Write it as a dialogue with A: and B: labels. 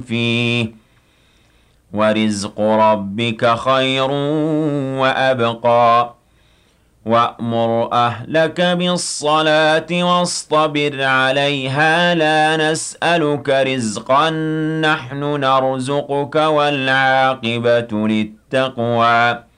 A: فيه ورزق ربك خير وأبقى وأمر أهلك بالصلاة واصطبر عليها لا نسألك رزقا نحن نرزقك والعاقبة للتقوى